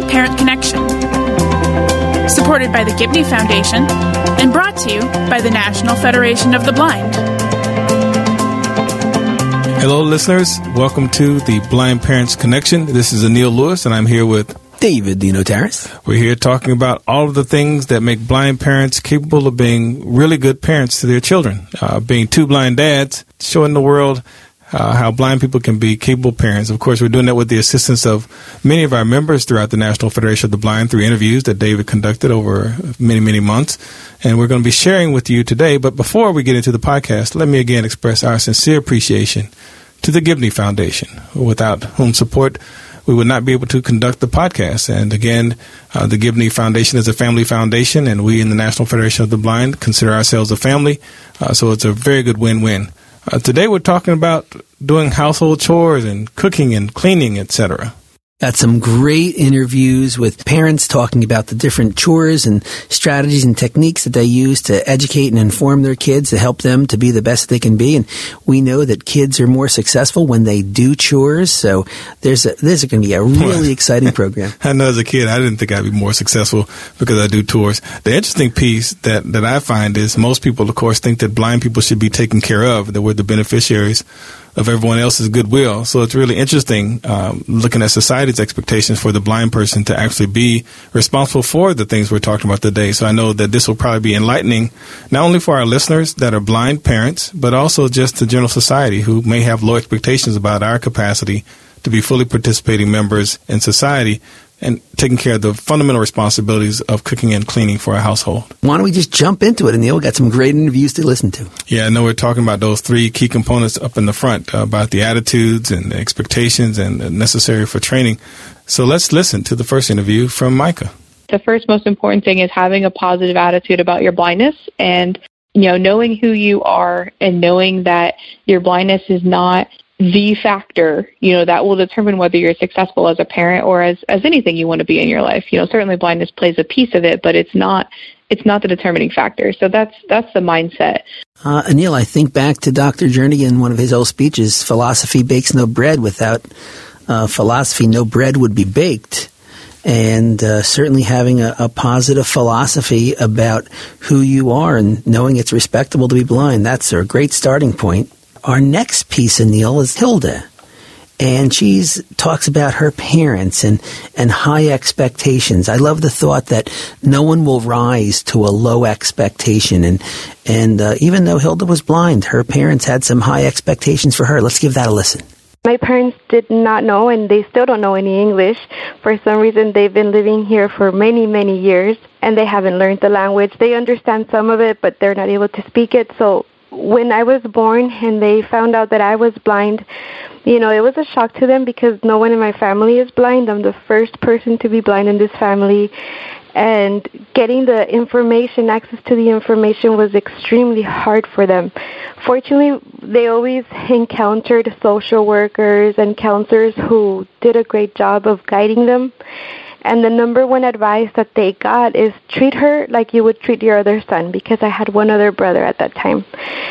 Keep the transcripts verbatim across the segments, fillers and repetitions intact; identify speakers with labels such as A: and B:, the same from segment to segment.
A: Parent Connection, supported by the Gibney Foundation and brought to you by the National Federation of the Blind.
B: Hello, listeners. Welcome to the Blind Parents Connection. This is Anil Lewis, and I'm here with
C: David Dino Terrace.
B: We're here talking about all of the things that make blind parents capable of being really good parents to their children. Uh, being two blind dads, showing the world uh, how blind people can be capable parents. Of course, we're doing that with the assistance of many of our members throughout the National Federation of the Blind through interviews that David conducted over many, many months. And we're going to be sharing with you today. But before we get into the podcast, let me again express our sincere appreciation to the Gibney Foundation, without whom support we would not be able to conduct the podcast. And again, uh, the Gibney Foundation is a family foundation, and we in the National Federation of the Blind consider ourselves a family. Uh, so it's a very good win-win. Uh, today we're talking about doing household chores and cooking and cleaning, et cetera.
C: Got some great interviews with parents talking about the different chores and strategies and techniques that they use to educate and inform their kids to help them to be the best they can be. And we know that kids are more successful when they do chores. So there's a, this is going to be a really exciting program.
B: I know as a kid, I didn't think I'd be more successful because I do chores. The interesting piece that, that I find is most people, of course, think that blind people should be taken care of, that we're the beneficiaries of everyone else's goodwill. So it's really interesting um, looking at society's expectations for the blind person to actually be responsible for the things we're talking about today. So I know that this will probably be enlightening, not only for our listeners that are blind parents, but also just the general society who may have low expectations about our capacity to be fully participating members in society and taking care of the fundamental responsibilities of cooking and cleaning for a household.
C: Why don't we just jump into it? And Neil, got some great interviews to listen to.
B: Yeah, I know we're talking about those three key components up in the front, uh, about the attitudes and the expectations and uh, necessary for training. So let's listen to the first interview from Micah.
D: The first most important thing is having a positive attitude about your blindness, and you know, knowing who you are and knowing that your blindness is not the factor, you know, that will determine whether you're successful as a parent or as, as anything you want to be in your life. You know, certainly blindness plays a piece of it, but it's not it's not the determining factor. So that's that's the mindset.
C: Uh, Anil, I think back to Doctor Jernigan, one of his old speeches, philosophy bakes no bread. Without uh, philosophy, no bread would be baked. And uh, certainly having a, a positive philosophy about who you are and knowing it's respectable to be blind, that's a great starting point. Our next piece, Anil, is Hilda, and she talks about her parents and, and high expectations. I love the thought that no one will rise to a low expectation, and and uh, even though Hilda was blind, her parents had some high expectations for her. Let's give that a listen.
E: My parents did not know, and they still don't know any English. For some reason, they've been living here for many, many years, and they haven't learned the language. They understand some of it, but they're not able to speak it, so when I was born and they found out that I was blind, you know, it was a shock to them because no one in my family is blind. I'm the first person to be blind in this family. And getting the information, access to the information was extremely hard for them. Fortunately, they always encountered social workers and counselors who did a great job of guiding them. And the number one advice that they got is treat her like you would treat your other son, because I had one other brother at that time.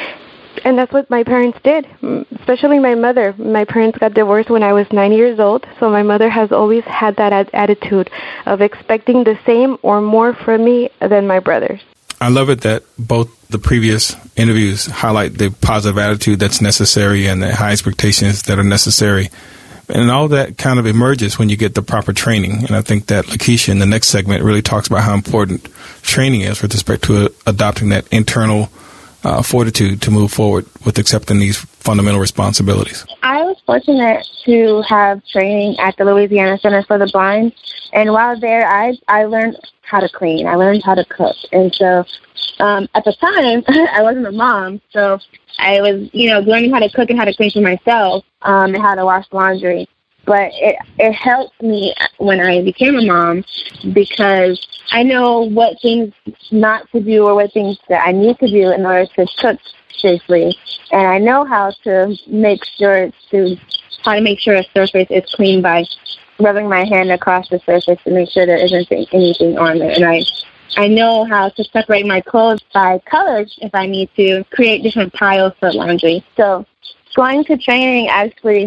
E: And that's what my parents did, especially my mother. My parents got divorced when I was nine years old, so my mother has always had that ad- attitude of expecting the same or more from me than my brothers.
B: I love it that both the previous interviews highlight the positive attitude that's necessary and the high expectations that are necessary. And all that kind of emerges when you get the proper training. And I think that Lakeisha in the next segment really talks about how important training is with respect to uh, adopting that internal uh, fortitude to move forward with accepting these fundamental responsibilities.
F: I was fortunate to have training at the Louisiana Center for the Blind. And while there, I, I learned how to clean. I learned how to cook. And so um, at the time, I wasn't a mom, so I was, you know, learning how to cook and how to clean for myself, um, and how to wash laundry. But it it helped me when I became a mom because I know what things not to do or what things that I need to do in order to cook safely. And I know how to make sure to how to make sure a surface is clean by rubbing my hand across the surface to make sure there isn't anything on it. And I I know how to separate my clothes by colors if I need to create different piles for laundry. So going to training actually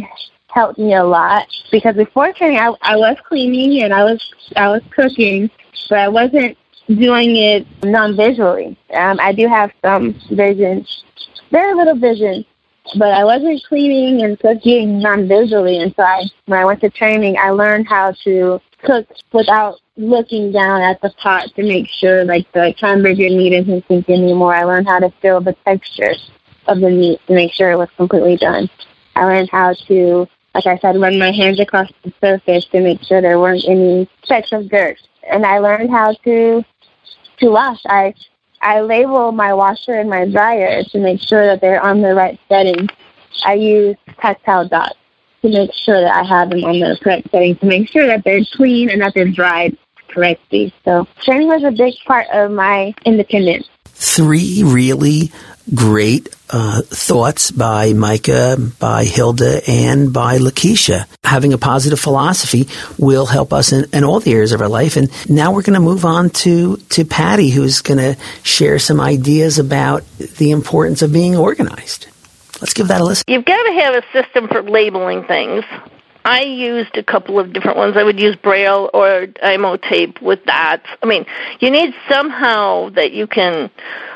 F: helped me a lot because before training, I, I was cleaning and I was I was cooking, but I wasn't doing it non-visually. Um, I do have some vision, very little vision, but I wasn't cleaning and cooking non-visually. And so I, when I went to training, I learned how to cook without looking down at the pot to make sure like the hamburger meat isn't sink anymore. I learned how to feel the texture of the meat to make sure it was completely done. I learned how to, like I said, run my hands across the surface to make sure there weren't any specks of dirt. And I learned how to to wash. I I label my washer and my dryer to make sure that they're on the right setting. I use tactile dots to make sure that I have them on the correct setting, to make sure that they're clean and that they're dried correctly. So training was a big part of my independence.
C: Three really great uh, thoughts by Micah, by Hilda, and by Lakeisha. Having a positive philosophy will help us in, in all the areas of our life. And now we're going to move on to, to Patty, who's going to share some ideas about the importance of being organized. Let's give that a listen.
G: You've got to have a system for labeling things. I used a couple of different ones. I would use Braille or I M O tape with dots. I mean, you need somehow that you can,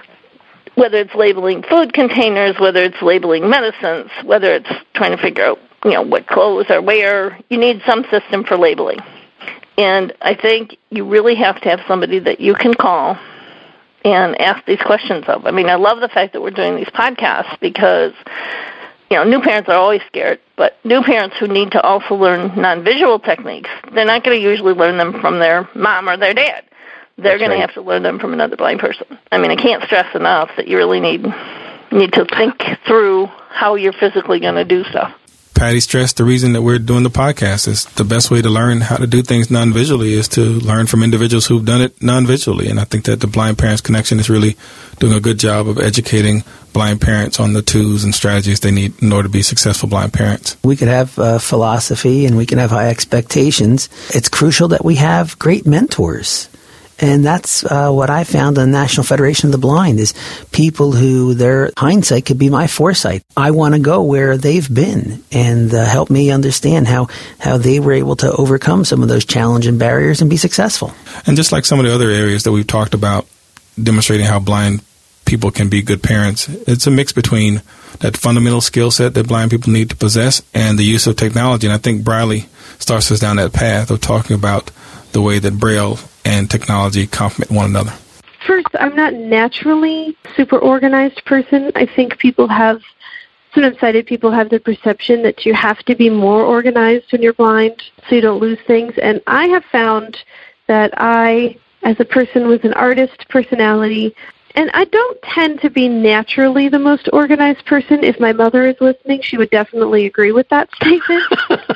G: whether it's labeling food containers, whether it's labeling medicines, whether it's trying to figure out, you know, what clothes are where, you need some system for labeling. And I think you really have to have somebody that you can call and ask these questions of. I mean, I love the fact that we're doing these podcasts because, you know, new parents are always scared, but new parents who need to also learn non-visual techniques, they're not going to usually learn them from their mom or their dad. They're going right. to have to learn them from another blind person. I mean, I can't stress enough that you really need need to think through how you're physically going to do stuff.
B: Patty stressed the reason that we're doing the podcast is the best way to learn how to do things non-visually is to learn from individuals who've done it non-visually. And I think that the Blind Parents Connection is really doing a good job of educating blind parents on the tools and strategies they need in order to be successful blind parents.
C: We could have uh, philosophy and we can have high expectations. It's crucial that we have great mentors. And that's uh, what I found on the National Federation of the Blind is people who their hindsight could be my foresight. I want to go where they've been and uh, help me understand how, how they were able to overcome some of those challenges and barriers and be successful.
B: And just like some of the other areas that we've talked about, demonstrating how blind people can be good parents, it's a mix between that fundamental skill set that blind people need to possess and the use of technology. And I think Briley starts us down that path of talking about the way that Braille and technology complement one another.
H: First, I'm not naturally a super organized person. I think people have, sometimes sighted people have the perception that you have to be more organized when you're blind so you don't lose things. And I have found that I, as a person with an artist personality, and I don't tend to be naturally the most organized person. If my mother is listening, she would definitely agree with that statement.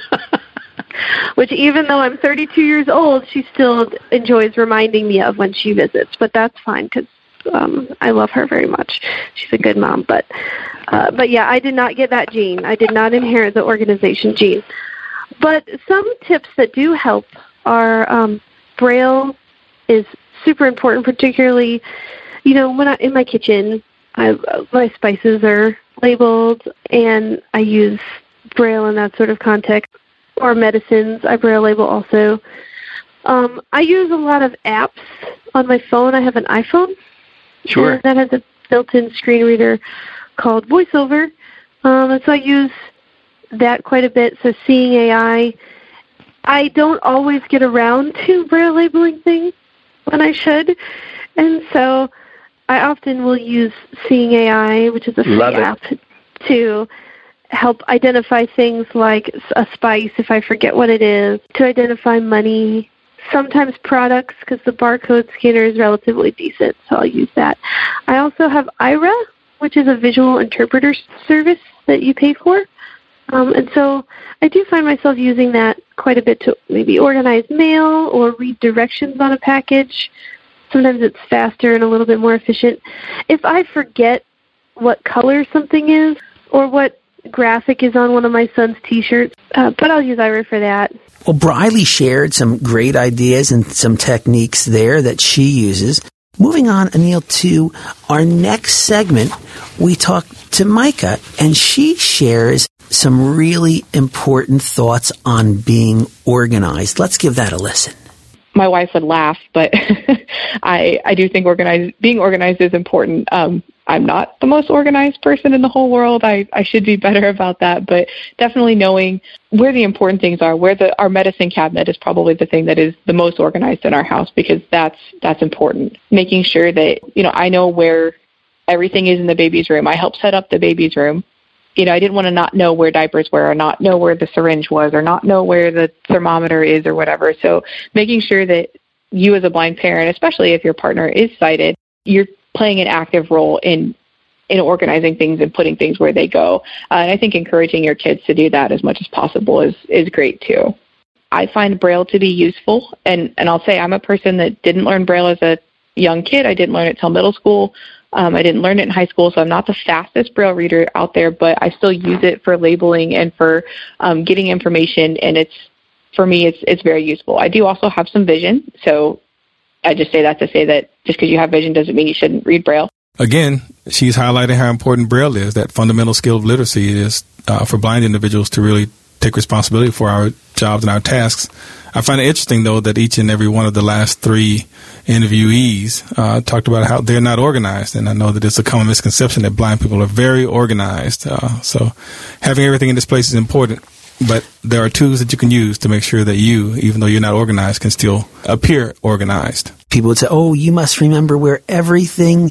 H: Which even though I'm thirty-two years old, she still enjoys reminding me of when she visits. But that's fine because um, I love her very much. She's a good mom. But, uh, but yeah, I did not get that gene. I did not inherit the organization gene. But some tips that do help are um, Braille is super important, particularly, you know, when I in my kitchen, I, my spices are labeled, and I use Braille in that sort of context. Or medicines, I Braille label also. Um, I use a lot of apps on my phone. I have an iPhone.
C: Sure.
H: That has a built-in screen reader called VoiceOver. Um, and so I use that quite a bit. So Seeing A I. I don't always get around to Braille labeling things when I should. And so I often will use Seeing A I, which is a free app, to help identify things like a spice if I forget what it is, to identify money, sometimes products because the barcode scanner is relatively decent, so I'll use that. I also have Aira, which is a visual interpreter service that you pay for. Um, and so I do find myself using that quite a bit to maybe organize mail or read directions on a package. Sometimes it's faster and a little bit more efficient. If I forget what color something is or what graphic is on one of my son's T-shirts, uh, but I'll use Aira for that.
C: Well, Briley shared some great ideas and some techniques there that she uses. Moving on, Anil, to our next segment, we talk to Micah, and she shares some really important thoughts on being organized. Let's give that a listen.
D: My wife would laugh, but I I do think organized, being organized is important. Um, I'm not the most organized person in the whole world. I, I should be better about that, but definitely knowing where the important things are, where the our medicine cabinet is probably the thing that is the most organized in our house, because that's that's important. Making sure that, you know, I know where everything is in the baby's room. I help set up the baby's room. You know, I didn't want to not know where diapers were, or not know where the syringe was, or not know where the thermometer is, or whatever. So making sure that you as a blind parent, especially if your partner is sighted, you're playing an active role in in organizing things and putting things where they go. Uh, and I think encouraging your kids to do that as much as possible is, is great too. I find Braille to be useful, and, and I'll say I'm a person that didn't learn Braille as a young kid. I didn't learn it till middle school. Um, I didn't learn it in high school, so I'm not the fastest Braille reader out there, but I still use it for labeling and for um, getting information, and it's, for me, it's it's very useful. I do also have some vision, so I just say that to say that just because you have vision doesn't mean you shouldn't read Braille.
B: Again, she's highlighting how important Braille is, that fundamental skill of literacy is uh, for blind individuals to really take responsibility for our jobs and our tasks. I find it interesting, though, that each and every one of the last three interviewees uh, talked about how they're not organized. And I know that it's a common misconception that blind people are very organized. Uh, so having everything in this place is important. But there are tools that you can use to make sure that you, even though you're not organized, can still appear organized.
C: People would say, oh, you must remember where everything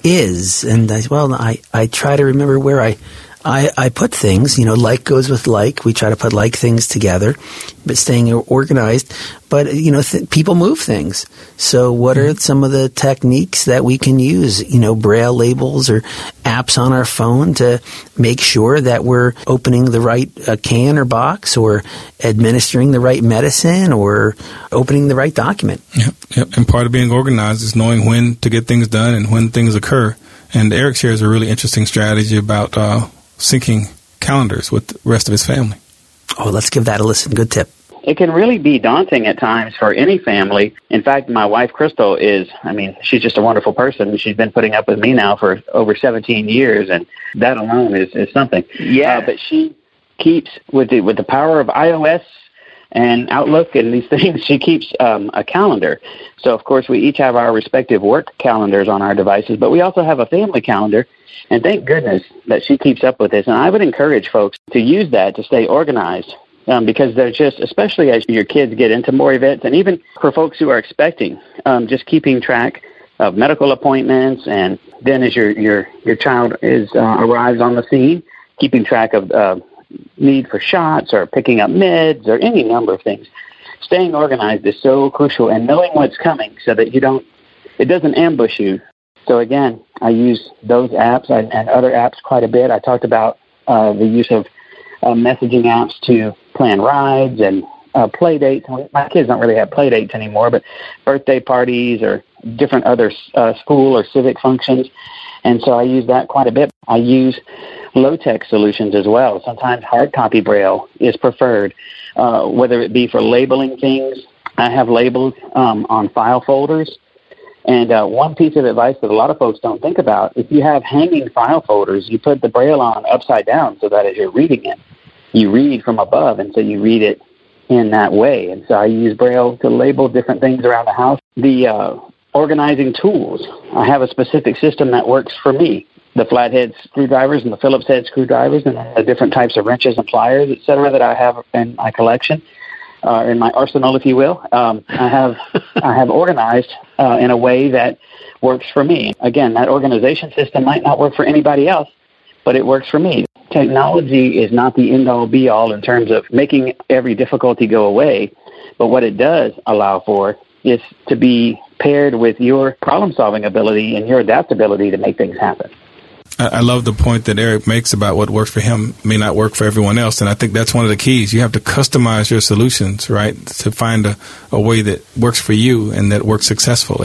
C: is. And I, well, I, I try to remember where I, I, I put things. You know, like goes with like. We try to put like things together, but staying organized. But, you know, th- people move things. So what are some of the techniques that we can use? You know, Braille labels or apps on our phone to make sure that we're opening the right uh, can or box, or administering the right medicine, or opening the right document.
B: Yep, yep. And part of being organized is knowing when to get things done and when things occur. And Eric shares a really interesting strategy about uh, syncing calendars with the rest of his family.
C: Oh, let's give that a listen. Good tip.
I: It can really be daunting at times for any family. In fact, my wife, Crystal, is, I mean, she's just a wonderful person. She's been putting up with me now for over seventeen years, and that alone is, is something. Yeah. Uh, but she keeps, with the, with the power of iOS and Outlook and these things, she keeps um, a calendar. So, of course, we each have our respective work calendars on our devices, but we also have a family calendar. And thank goodness that she keeps up with this. And I would encourage folks to use that to stay organized. Um, because they're just, especially as your kids get into more events, and even for folks who are expecting, um, just keeping track of medical appointments, and then as your your your child is uh, arrives on the scene, keeping track of uh, need for shots or picking up meds or any number of things. Staying organized is so crucial, and knowing what's coming so that you don't, it doesn't ambush you. So again, I use those apps and, and other apps quite a bit. I talked about uh, the use of uh, messaging apps to plan rides and uh, play dates. My kids don't really have play dates anymore, but birthday parties or different other uh, school or civic functions. And so I use that quite a bit. I use low-tech solutions as well. Sometimes hard copy Braille is preferred, uh, whether it be for labeling things. I have labels um, on file folders. And uh, one piece of advice that a lot of folks don't think about, if you have hanging file folders, you put the Braille on upside down so that as you're reading it, you read from above, and so you read it in that way. And so I use Braille to label different things around the house. The uh, organizing tools, I have a specific system that works for me. The flathead screwdrivers and the Phillips head screwdrivers, and the different types of wrenches and pliers, et cetera, that I have in my collection, uh, in my arsenal, if you will. Um, I have I have organized uh, in a way that works for me. Again, that organization system might not work for anybody else, but it works for me. Technology is not the end-all, be-all in terms of making every difficulty go away, but what it does allow for is to be paired with your problem-solving ability and your adaptability to make things happen.
B: I love the point that Eric makes about what works for him may not work for everyone else, and I think that's one of the keys. You have to customize your solutions, right, to find a, a way that works for you and that works successfully.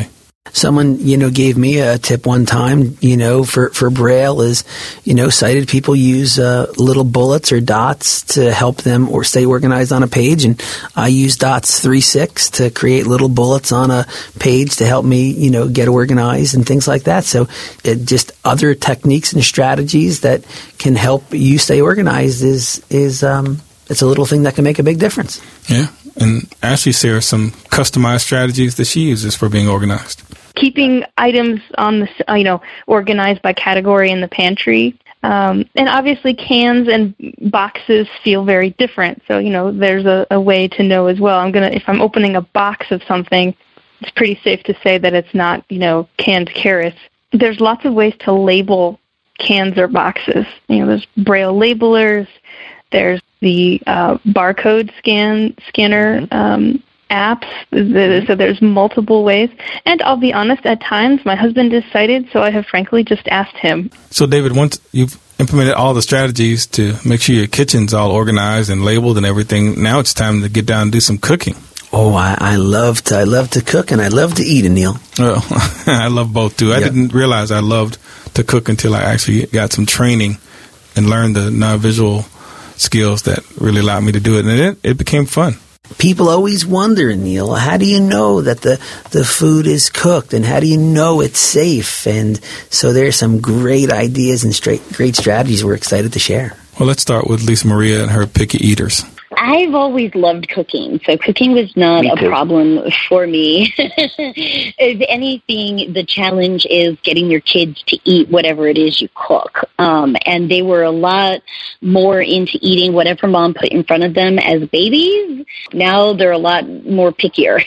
C: Someone, you know, gave me a tip one time, you know, for, for Braille is, you know, sighted people use uh, little bullets or dots to help them or stay organized on a page. And I use dots three six to create little bullets on a page to help me, you know, get organized and things like that. So it just other techniques and strategies that can help you stay organized is, is um, it's a little thing that can make a big difference.
B: Yeah. And Ashley shares some customized strategies that she uses for being organized.
D: Keeping items on the, you know, organized by category in the pantry. Um, and obviously cans and boxes feel very different. So, you know, there's a, a way to know as well. I'm going to, if I'm opening a box of something, it's pretty safe to say that it's not, you know, canned carrots. There's lots of ways to label cans or boxes. You know, there's Braille labelers. There's the uh, barcode scan scanner um, apps. So there's multiple ways. And I'll be honest, at times my husband is sighted, so I have frankly just asked him.
B: So, David, once you've implemented all the strategies to make sure your kitchen's all organized and labeled and everything, now it's time to get down and do some cooking.
C: Oh, I, I love to I love to cook and I love to eat, Anil.
B: Oh, I love both too. I yep. didn't realize I loved to cook until I actually got some training and learned the non-visual skills that really allowed me to do it, and it, it became fun.
C: People always wonder, Neil, how do you know that the, the food is cooked, and how do you know it's safe? And so there's some great ideas and straight, great strategies we're excited to share.
B: Well, let's start with Lisa Maria and her picky eaters.
J: I've always loved cooking, so cooking was not a problem for me. If anything, the challenge is getting your kids to eat whatever it is you cook. Um, and they were a lot more into eating whatever mom put in front of them as babies. Now they're a lot more pickier.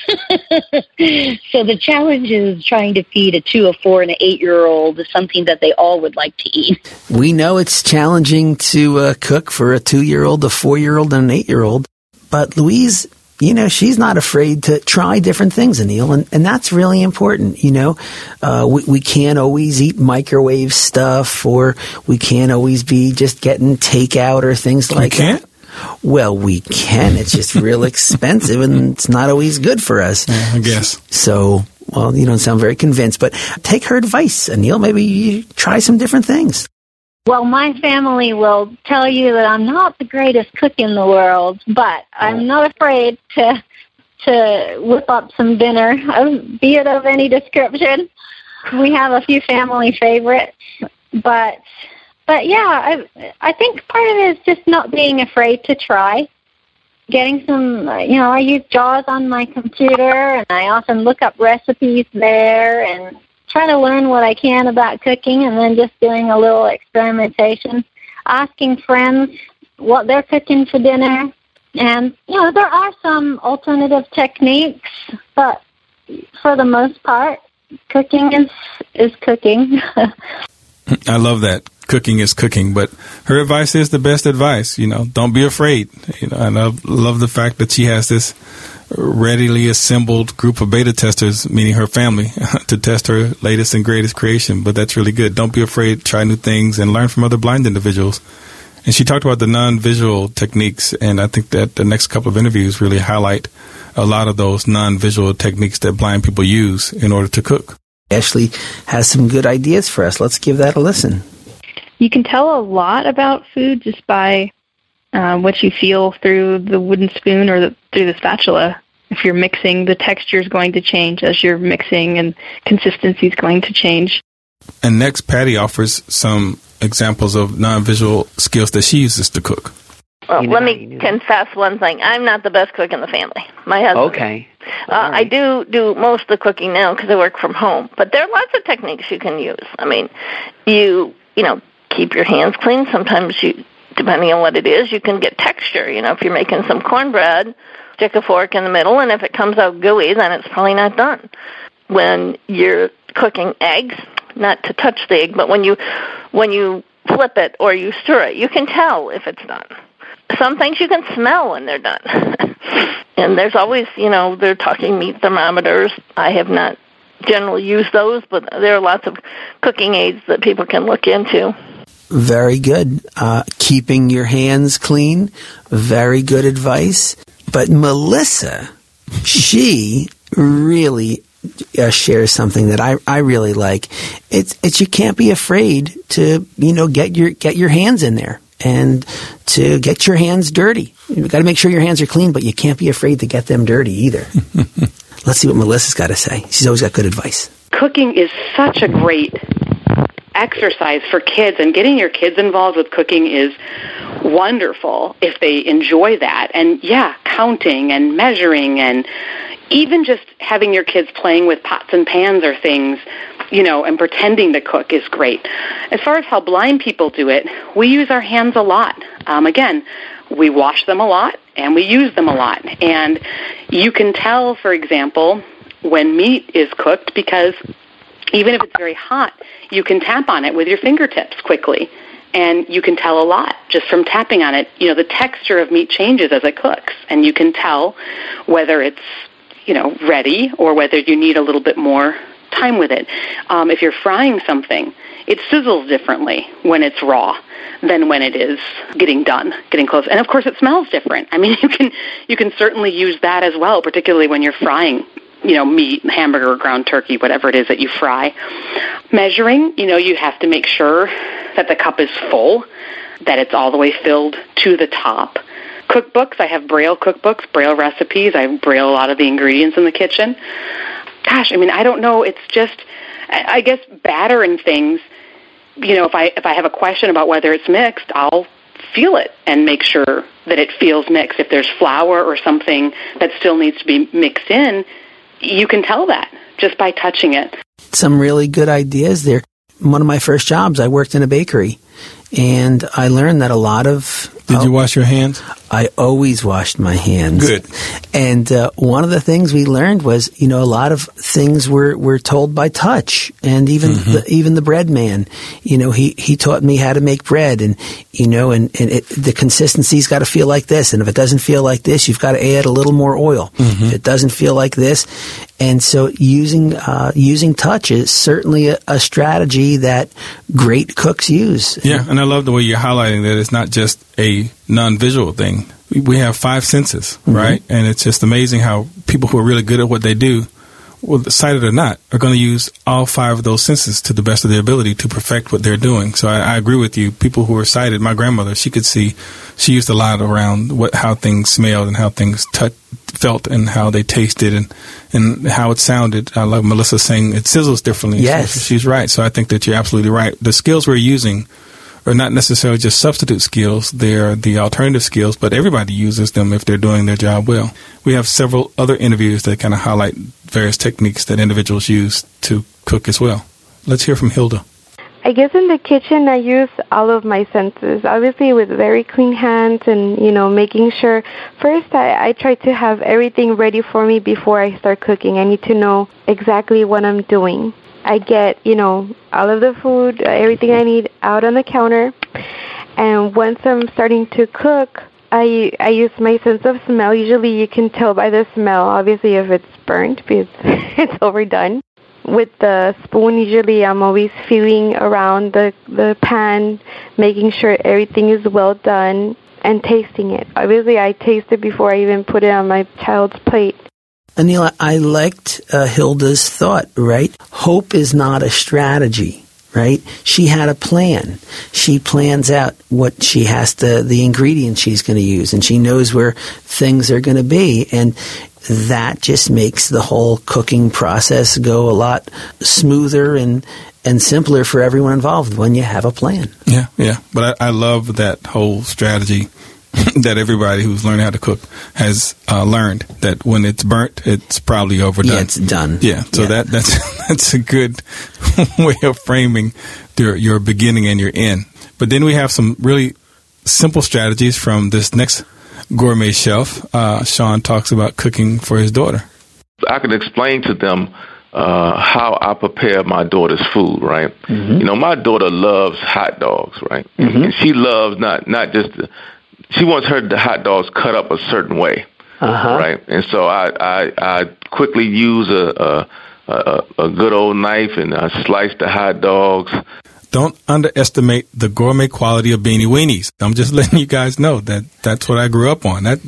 J: So the challenge is trying to feed a two, a four, and an eight-year-old something that they all would like to eat.
C: We know it's challenging to uh, cook for a two-year-old, a four-year-old, and an eight-year-old. But Louise, you know, she's not afraid to try different things, Anil, and, and that's really important. You know, uh, we, we can't always eat microwave stuff, or we can't always be just getting takeout or things like
B: that. We can't?
C: That. Well, we can. It's just real expensive, and it's not always good for us.
B: Yeah, I guess.
C: So, well, you don't sound very convinced, but take her advice, Anil. Maybe you try some different things.
J: Well, my family will tell you that I'm not the greatest cook in the world, but I'm not afraid to to whip up some dinner, be it of any description. We have a few family favorites, but but yeah, I I think part of it is just not being afraid to try. Getting some, you know, I use JAWS on my computer, and I often look up recipes there and try to learn what I can about cooking, and then just doing a little experimentation, asking friends what they're cooking for dinner. And, you know, there are some alternative techniques, but for the most part, cooking is, is cooking.
B: I love that. Cooking is cooking, but her advice is the best advice. You know, don't be afraid. You know, and I love, love the fact that she has this readily assembled group of beta testers, meaning her family, to test her latest and greatest creation. But that's really good. Don't be afraid. Try new things and learn from other blind individuals. And she talked about the non-visual techniques, and I think that the next couple of interviews really highlight a lot of those non-visual techniques that blind people use in order to cook.
C: Ashley has some good ideas for us. Let's give that a listen.
D: You can tell a lot about food just by uh, what you feel through the wooden spoon or the, through the spatula. If you're mixing, the texture is going to change as you're mixing, and consistency is going to change.
B: And next, Patty offers some examples of non-visual skills that she uses to cook.
G: Well, you know, let me confess one thing. I'm not the best cook in the family. My husband.
K: Okay.
G: Uh, right. I do do most of the cooking now because I work from home. But there are lots of techniques you can use. I mean, you you know, keep your hands clean. Sometimes you, depending on what it is, you can get texture. You know, if you're making some cornbread, stick a fork in the middle, and if it comes out gooey, then it's probably not done. When you're cooking eggs, not to touch the egg, but when you when you flip it or you stir it, you can tell if it's done. Some things you can smell when they're done. And there's always, you know, they're talking meat thermometers. I have not generally used those, but there are lots of cooking aids that people can look into.
C: Very good. Uh, keeping your hands clean, very good advice. But Melissa, she really uh, shares something that I, I really like. It's it's you can't be afraid to, you know, get your get your hands in there and to get your hands dirty. You've got to make sure your hands are clean, but you can't be afraid to get them dirty either. Let's see what Melissa's got to say. She's always got good advice.
K: Cooking is such a great exercise for kids, and getting your kids involved with cooking is wonderful if they enjoy that. And yeah, counting and measuring, and even just having your kids playing with pots and pans or things, you know, and pretending to cook is great. As far as how blind people do it, we use our hands a lot. Um, again, we wash them a lot and we use them a lot. And you can tell, for example, when meat is cooked, because even if it's very hot, you can tap on it with your fingertips quickly. And you can tell a lot just from tapping on it. You know, the texture of meat changes as it cooks, and you can tell whether it's, you know, ready or whether you need a little bit more time with it. Um, if you're frying something, it sizzles differently when it's raw than when it is getting done, getting close. And of course, it smells different. I mean, you can you can certainly use that as well, particularly when you're frying, you know, meat, hamburger, ground turkey, whatever it is that you fry. Measuring, you know, you have to make sure that the cup is full, that it's all the way filled to the top. Cookbooks, I have Braille cookbooks, Braille recipes. I Braille a lot of the ingredients in the kitchen. Gosh, I mean, I don't know. It's just, I guess, batter and things. You know, if I if I have a question about whether it's mixed, I'll feel it and make sure that it feels mixed. If there's flour or something that still needs to be mixed in, you can tell that just by touching it.
C: Some really good ideas there. One of my first jobs, I worked in a bakery, and I learned that a lot of...
B: Did
C: oh,
B: you wash your hands?
C: I always washed my hands.
B: Good.
C: And uh, one of the things we learned was, you know, a lot of things were, were told by touch. And even mm-hmm. the, even the bread man, you know, he, he taught me how to make bread. And, you know, and, and it, the consistency's got to feel like this. And if it doesn't feel like this, you've got to add a little more oil. Mm-hmm. If it doesn't feel like this. And so using uh, using touch is certainly a, a strategy that great cooks use.
B: Yeah, and I love the way you're highlighting that it's not just a non-visual thing. We, we have five senses, mm-hmm. right? And it's just amazing how people who are really good at what they do, whether sighted or not, are going to use all five of those senses to the best of their ability to perfect what they're doing. So I, I agree with you. People who are sighted, my grandmother, she could see, she used a lot around what how things smelled and how things touched, felt, and how they tasted, and, and how it sounded. I love Melissa saying it sizzles differently.
C: Yes.
B: So she's right. So I think that you're absolutely right. The skills we're using are not necessarily just substitute skills. They're the alternative skills, but everybody uses them if they're doing their job well. We have several other interviews that kind of highlight various techniques that individuals use to cook as well. Let's hear from Hilda.
E: I guess in the kitchen I use all of my senses, obviously with very clean hands and, you know, making sure. First, I, I try to have everything ready for me before I start cooking. I need to know exactly what I'm doing. I get, you know, all of the food, everything I need out on the counter. And once I'm starting to cook, I I use my sense of smell. Usually you can tell by the smell, obviously, if it's burnt because it's overdone. With the spoon, usually I'm always feeling around the, the pan, making sure everything is well done, and tasting it. Obviously, I taste it before I even put it on my child's plate.
C: Anil, I liked uh, Hilda's thought, right? Hope is not a strategy, right? She had a plan. She plans out what she has to, the ingredients she's going to use, and she knows where things are going to be. And that just makes the whole cooking process go a lot smoother and and simpler for everyone involved when you have a plan.
B: Yeah, yeah. But I, I love that whole strategy that everybody who's learning how to cook has uh, learned, that when it's burnt, it's probably overdone.
C: Yeah, it's done.
B: Yeah, so yeah. that that's that's a good way of framing your, your beginning and your end. But then we have some really simple strategies from this next gourmet chef. Uh, Sean talks about cooking for his daughter.
L: I can explain to them uh, how I prepare my daughter's food, right? Mm-hmm. You know, my daughter loves hot dogs, right? Mm-hmm. And she loves not not just the, she wants her the hot dogs cut up a certain way, uh-huh. right? And so I I, I quickly use a, a a a good old knife and I slice the hot dogs.
B: Don't underestimate the gourmet quality of Beanie Weenies. I'm just letting you guys know that that's what I grew up on. That that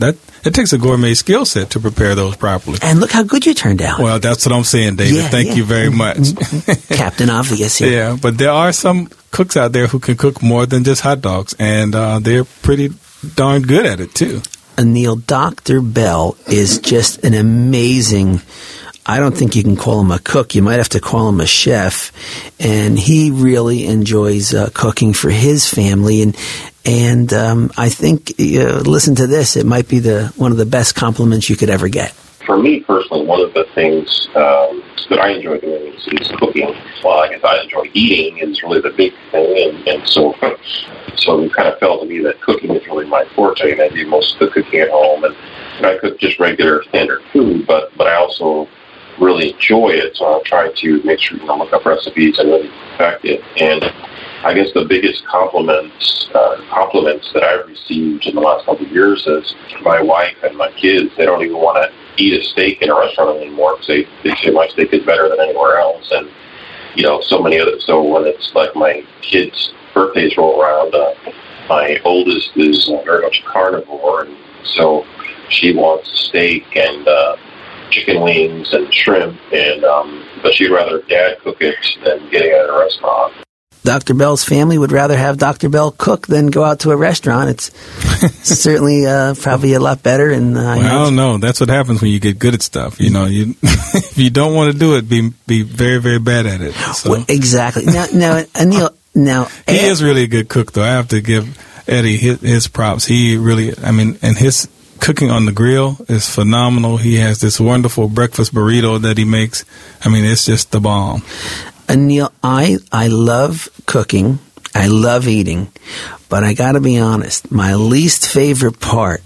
B: it takes a gourmet skill set to prepare those properly.
C: And look how good you turned out.
B: Well, that's what I'm saying, David.
C: Yeah,
B: Thank
C: yeah.
B: you very much.
C: Captain Obvious here.
B: Yeah, but there are some cooks out there who can cook more than just hot dogs, and uh, they're pretty darn good at it, too.
C: Neil, Doctor Bell is just an amazing, I don't think you can call him a cook. You might have to call him a chef. And he really enjoys uh, cooking for his family. And and um, I think, uh, listen to this, it might be the one of the best compliments you could ever get.
M: For me personally, one of the things um, that I enjoy doing is, is cooking. Well, I guess I enjoy eating is really the big thing. And, and so so it kind of felt to me that cooking is really my forte. And I do most of the cooking at home. And, and I cook just regular standard food, but, but I also really enjoy it, so I'll try to make sure, you know, look up recipes and really perfect it. And I guess the biggest compliments uh, compliments that I've received in the last couple of years is my wife and my kids. They don't even want to eat a steak in a restaurant anymore because they, they say my steak is better than anywhere else. And, you know, so many others. So when it's like my kids' birthdays roll around, uh, my oldest is uh, very much a carnivore, and so she wants steak and uh chicken wings and shrimp, and um, but she'd rather Dad cook it than getting it at a restaurant.
C: Doctor Bell's family would rather have Doctor Bell cook than go out to a restaurant. It's certainly uh, probably a lot better. And uh,
B: well, I don't know. That's what happens when you get good at stuff. You know, you if you don't want to do it, be be very very bad at it. So.
C: Well, exactly. Now, now, Anil, now
B: he Ed, is really a good cook, though. I have to give Eddie his, his props. He really, I mean, and his cooking on the grill is phenomenal. He has this wonderful breakfast burrito that he makes. I mean, it's just the bomb.
C: Anil, I, I love cooking. I love eating. But I got to be honest, my least favorite part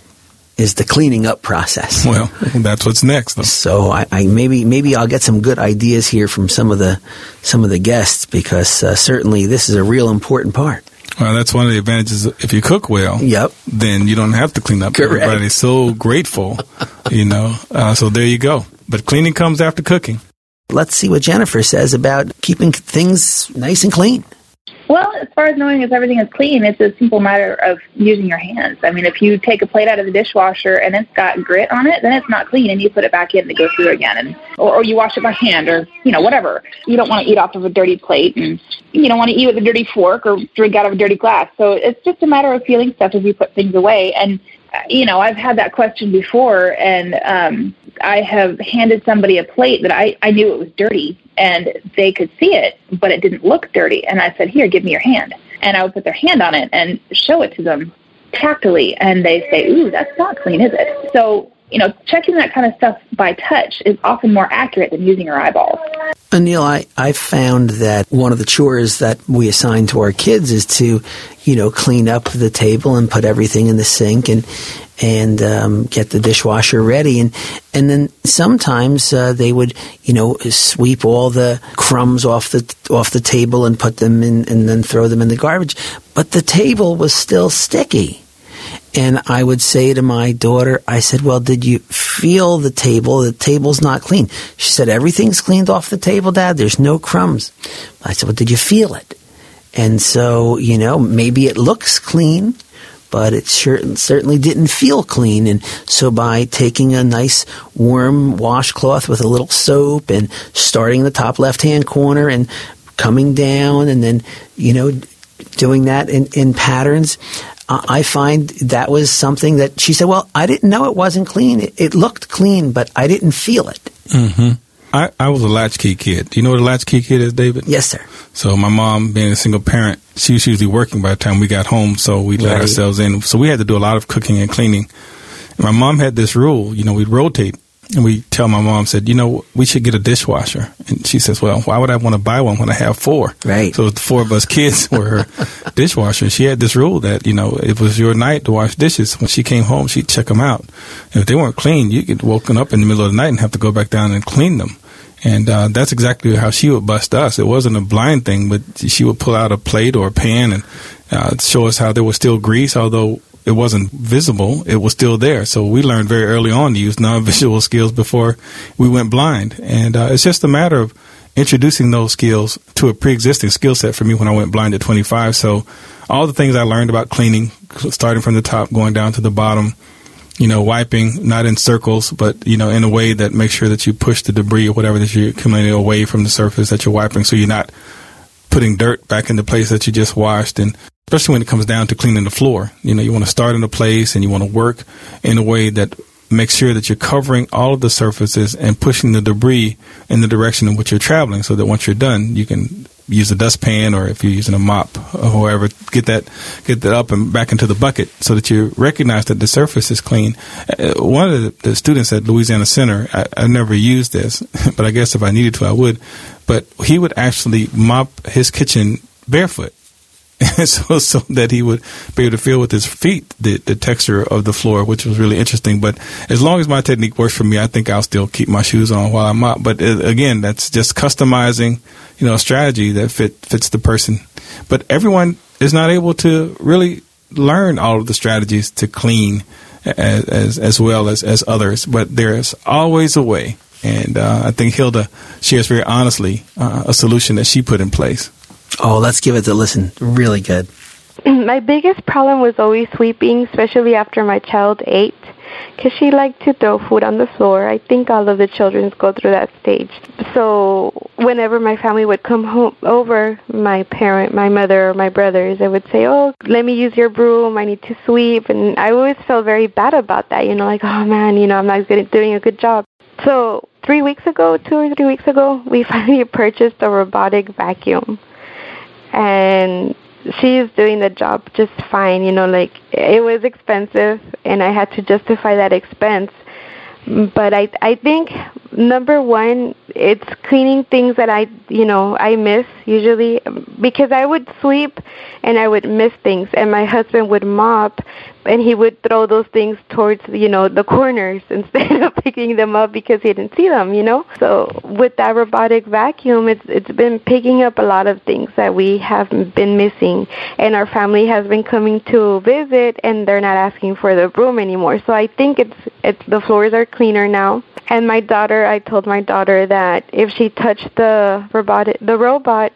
C: is the cleaning up process.
B: Well, that's what's next, though.
C: So I, I maybe maybe I'll get some good ideas here from some of the some of the guests, because uh, certainly this is a real important part.
B: Well, that's one of the advantages. If you cook well,
C: yep,
B: then you don't have to clean up.
C: Correct.
B: Everybody's so grateful, you know. Uh, so there you go. But cleaning comes after cooking.
C: Let's see what Jennifer says about keeping things nice and clean.
N: Well, as far as knowing if everything is clean, it's a simple matter of using your hands. I mean, if you take a plate out of the dishwasher and it's got grit on it, then it's not clean, and you put it back in to go through again, and or, or you wash it by hand, or, you know, whatever. You don't want to eat off of a dirty plate, and you don't want to eat with a dirty fork or drink out of a dirty glass. So it's just a matter of feeling stuff as you put things away. And, you know, I've had that question before, and um, I have handed somebody a plate that I, I knew it was dirty, and they could see it, but it didn't look dirty. And I said, here, give me your hand. And I would put their hand on it and show it to them tactily, and they say, ooh, that's not clean, is it? So, you know, checking that kind of stuff by touch is often more accurate than using your eyeballs.
C: Anil, I, I found that one of the chores that we assign to our kids is to, you know, clean up the table and put everything in the sink and and um, get the dishwasher ready. And and then sometimes uh, they would, you know, sweep all the crumbs off the off the table and put them in, and then throw them in the garbage. But the table was still sticky. And I would say to my daughter, I said, well, did you feel the table? The table's not clean. She said, everything's cleaned off the table, Dad. There's no crumbs. I said, well, did you feel it? And so, you know, maybe it looks clean, but it sure, certainly didn't feel clean. And so by taking a nice warm washcloth with a little soap and starting in the top left-hand corner and coming down and then, you know, doing that in, in patterns, I find that was something that she said, well, I didn't know it wasn't clean. It, it looked clean, but I didn't feel it.
B: Mm-hmm. I, I was a latchkey kid. Do you know what a latchkey kid is, David?
C: Yes, sir.
B: So my mom, being a single parent, she was usually working by the time we got home, so we let
C: right.
B: ourselves in. So we had to do a lot of cooking and cleaning. And my mom had this rule, you know, we'd rotate. And we tell my mom, said, you know, we should get a dishwasher. And she says, well, why would I want to buy one when I have four?
C: Right.
B: So the four of us kids were her dishwasher. She had this rule that, you know, it was your night to wash dishes. When she came home, she'd check them out. And if they weren't clean, you get woken up in the middle of the night and have to go back down and clean them. And uh, that's exactly how she would bust us. It wasn't a blind thing, but she would pull out a plate or a pan and uh, show us how there was still grease, although it wasn't visible, it was still there. So we learned very early on to use non-visual skills before we went blind. And uh, it's just a matter of introducing those skills to a pre-existing skill set for me when I went blind at twenty-five. So all the things I learned about cleaning, starting from the top, going down to the bottom, you know, wiping not in circles, but, you know, in a way that makes sure that you push the debris or whatever that you're accumulating away from the surface that you're wiping, so you're not putting dirt back in the place that you just washed. And especially when it comes down to cleaning the floor, you know, you want to start in a place and you want to work in a way that makes sure that you're covering all of the surfaces and pushing the debris in the direction in which you're traveling, so that once you're done, you can use a dustpan, or if you're using a mop or whoever, get that get that up and back into the bucket so that you recognize that the surface is clean. Uh, one of the, the students at Louisiana Center, I, I never used this, but I guess if I needed to, I would. But he would actually mop his kitchen barefoot. so so that he would be able to feel with his feet the, the texture of the floor, which was really interesting. But as long as my technique works for me, I think I'll still keep my shoes on while I mop. But uh, again, that's just customizing, you know, a strategy that fit fits the person. But everyone is not able to really learn all of the strategies to clean as as, as well as, as others. But there's always a way. And uh, I think Hilda shares very honestly uh, a solution that she put in place.
C: Oh, let's give it a listen. Really good.
E: My biggest problem was always sweeping, especially after my child ate, because she liked to throw food on the floor. I think all of the children go through that stage. So whenever my family would come home over, my parent, my mother, or my brothers, they would say, oh, let me use your broom. I need to sweep. And I always felt very bad about that, you know, like, oh, man, you know, I'm not good, doing a good job. So three weeks ago, two or three weeks ago, we finally purchased a robotic vacuum. And she is doing the job just fine, you know, like it was expensive and I had to justify that expense. But I I think, number one, it's cleaning things that I, you know, I miss usually, because I would sweep and I would miss things, and my husband would mop and he would throw those things towards, you know, the corners instead of picking them up because he didn't see them, you know. So with that robotic vacuum, it's it's been picking up a lot of things that we have been missing, and our family has been coming to visit and they're not asking for the broom anymore. So I think it's it's the floors are cleaner now. And my daughter, I told my daughter that if she touched the robotic the robot,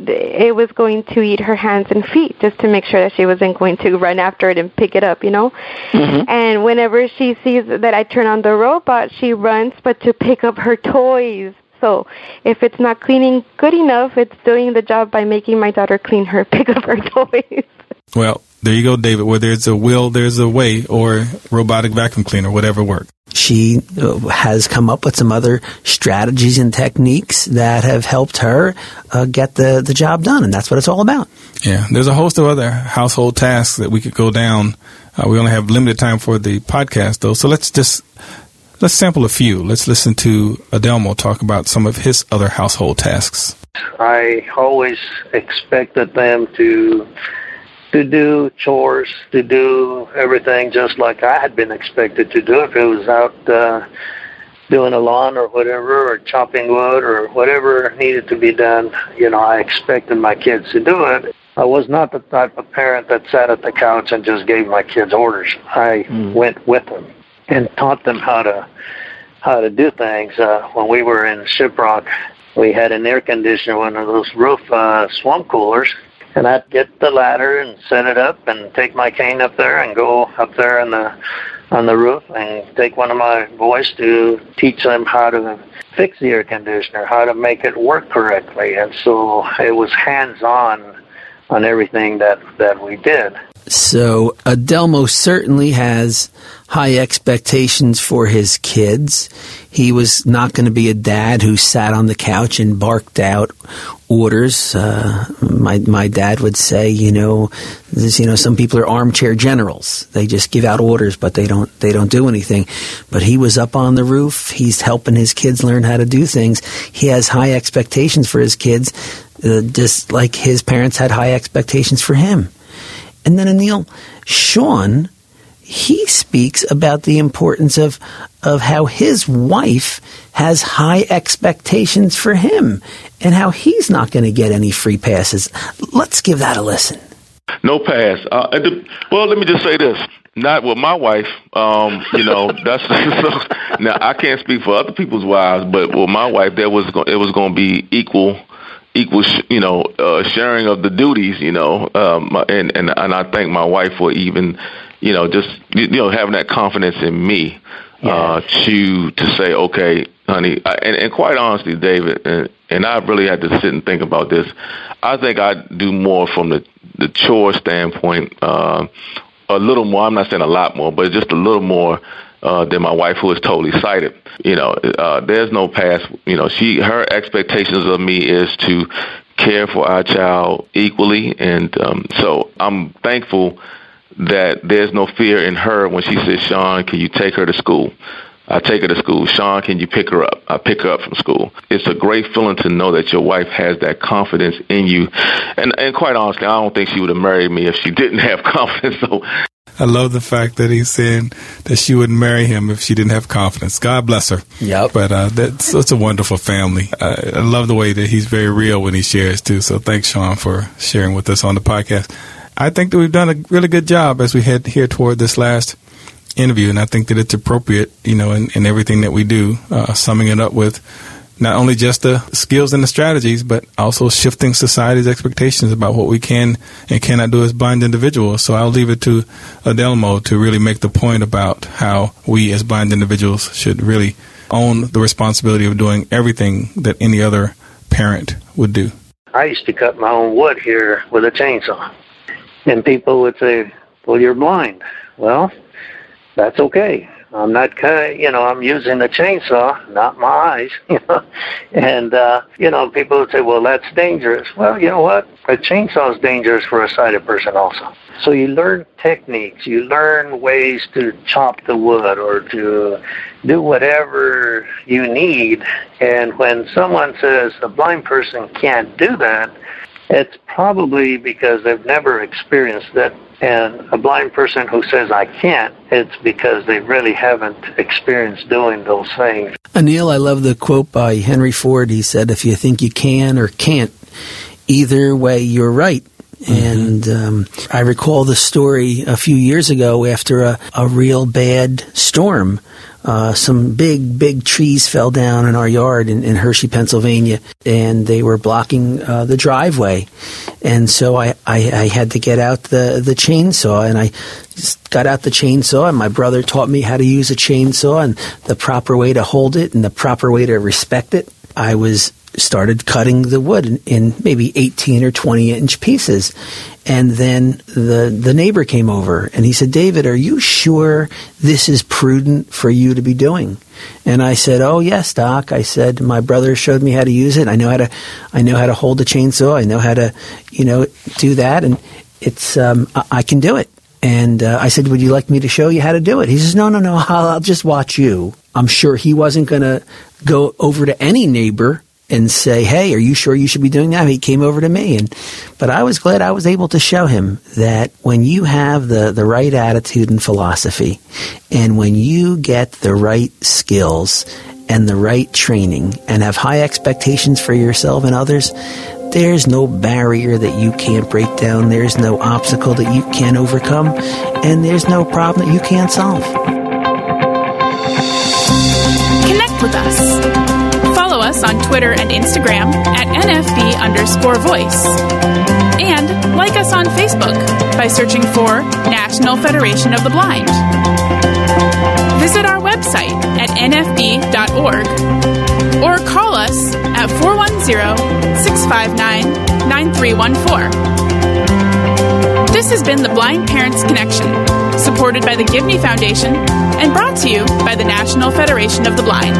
E: it was going to eat her hands and feet, just to make sure that she wasn't going to run after it and pick it up, you know. Mm-hmm. And whenever she sees that I turn on the robot, she runs, but to pick up her toys. So if it's not cleaning good enough, it's doing the job by making my daughter clean her, pick up her toys.
B: Well, there you go, David. Where there's a will, there's a way, or robotic vacuum cleaner, whatever works.
C: She has come up with some other strategies and techniques that have helped her uh, get the, the job done, and that's what it's all about.
B: Yeah, there's a host of other household tasks that we could go down. Uh, we only have limited time for the podcast, though, so let's just let's sample a few. Let's listen to Adelmo talk about some of his other household tasks.
O: I always expected them to to do chores, to do everything just like I had been expected to do. If it was out uh, doing a lawn or whatever, or chopping wood or whatever needed to be done, you know, I expected my kids to do it. I was not the type of parent that sat at the couch and just gave my kids orders. I mm. went with them and taught them how to how to do things. Uh, when we were in Shiprock, we had an air conditioner, one of those roof uh, swamp coolers. And I'd get the ladder and set it up and take my cane up there and go up there on the on the roof and take one of my boys to teach them how to fix the air conditioner, how to make it work correctly. And so it was hands-on on everything that, that we did.
C: So Adelmo certainly has high expectations for his kids. He was not going to be a dad who sat on the couch and barked out orders. Uh, my my dad would say, you know, this, you know, some people are armchair generals. They just give out orders, but they don't they don't do anything. But he was up on the roof. He's helping his kids learn how to do things. He has high expectations for his kids, uh, just like his parents had high expectations for him. And then, Anil, Sean, he speaks about the importance of of how his wife has high expectations for him and how he's not going to get any free passes. Let's give that a listen.
L: No pass. Uh, the, well, let me just say this. Not with my wife. Um, you know, that's so, now I can't speak for other people's wives, but with my wife, there was it was going to be equal. equal, you know, uh, sharing of the duties, you know, um, and, and and I thank my wife for even you know, just, you know, having that confidence in me uh, to to say, okay, honey, I, and, and quite honestly, David, and, and I really had to sit and think about this. I think I do more from the, the chore standpoint, uh, a little more. I'm not saying a lot more, but just a little more uh, than my wife, who is totally sighted. You know, uh, there's no past. You know, she her expectations of me is to care for our child equally, and um, so I'm thankful that there's no fear in her when she says, Sean, can you take her to school? I take her to school. Sean, can you pick her up? I pick her up from school. It's a great feeling to know that your wife has that confidence in you. And, and quite honestly, I don't think she would have married me if she didn't have confidence. So
B: I love the fact that he's saying that she wouldn't marry him if she didn't have confidence. God bless her.
C: Yep.
B: But uh, that's, that's a wonderful family. I, I love the way that he's very real when he shares, too. So thanks, Sean, for sharing with us on the podcast. I think that we've done a really good job as we head here toward this last interview, and I think that it's appropriate, you know, in, in everything that we do, uh, summing it up with not only just the skills and the strategies, but also shifting society's expectations about what we can and cannot do as blind individuals. So I'll leave it to Adelmo to really make the point about how we as blind individuals should really own the responsibility of doing everything that any other parent would do.
O: I used to cut my own wood here with a chainsaw. And people would say, well, you're blind. Well, that's okay. I'm not, you know, I'm using the chainsaw, not my eyes, you know. And, uh, you know, people would say, well, that's dangerous. Well, you know what? A chainsaw is dangerous for a sighted person also. So you learn techniques. You learn ways to chop the wood or to do whatever you need. And when someone says a blind person can't do that, it's probably because they've never experienced that. And a blind person who says, I can't, it's because they really haven't experienced doing those things.
C: Anil, I love the quote by Henry Ford. He said, if you think you can or can't, either way, you're right. Mm-hmm. And um, I recall the story a few years ago after a, a real bad storm. Uh, some big, big trees fell down in our yard in, in Hershey, Pennsylvania, and they were blocking uh, the driveway. And so I, I, I had to get out the, the chainsaw, and I just got out the chainsaw, and my brother taught me how to use a chainsaw and the proper way to hold it and the proper way to respect it. I was started cutting the wood in, in maybe eighteen or twenty inch pieces. And then the the neighbor came over and he said, David, are you sure this is prudent for you to be doing? And I said, oh, yes, Doc. I said, my brother showed me how to use it. I know how to I know how to hold the chainsaw. I know how to, you know, do that. And it's um, I, I can do it. And uh, I said, would you like me to show you how to do it? He says, no, no, no, I'll, I'll just watch you. I'm sure he wasn't going to go over to any neighbor and say, hey, are you sure you should be doing that? He came over to me. and But I was glad I was able to show him that when you have the, the right attitude and philosophy, and when you get the right skills and the right training and have high expectations for yourself and others, there's no barrier that you can't break down. There's no obstacle that you can't overcome. And there's no problem that you can't solve.
A: Connect with us. Follow us on Twitter and Instagram at N F B underscore voice. And like us on Facebook by searching for National Federation of the Blind. Visit our website at N F B dot org or call us at four one zero, six five nine, nine three one four. This has been the Blind Parents Connection, supported by the Gibney Foundation and brought to you by the National Federation of the Blind.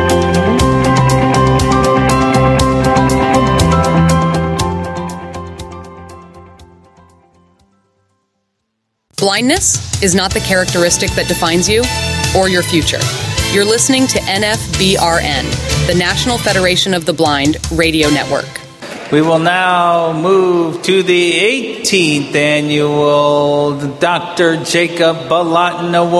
P: Blindness is not the characteristic that defines you or your future. You're listening to N F B R N, the National Federation of the Blind radio network.
Q: We will now move to the eighteenth annual Doctor Jacob Balatin Award.